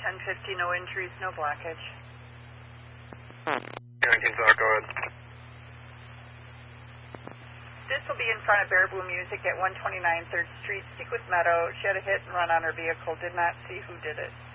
1050, no injuries, no blockage. 19 South, go ahead. This will be in front of Baraboo Music at 129 3rd Street, Sequist Meadow. She had a hit and run on her vehicle. Did not see who did it.